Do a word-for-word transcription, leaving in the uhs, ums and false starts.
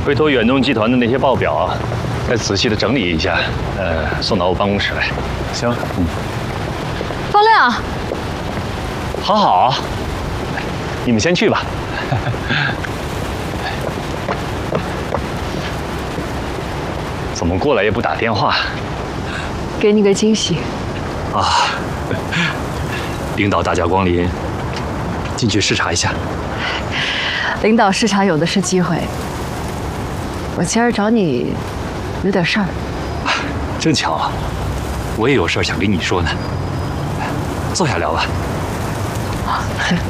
回头远东集团的那些报表啊，再仔细的整理一下，呃，送到我办公室来。 行。 嗯。 方亮， 好好，你们先去吧。怎么过来也不打电话？ 给你个惊喜。 啊，领导大驾光临，进去视察一下。 领导视察有的是机会。我今儿找你有点事儿。 正巧啊，我也有事儿想跟你说呢。坐下聊吧。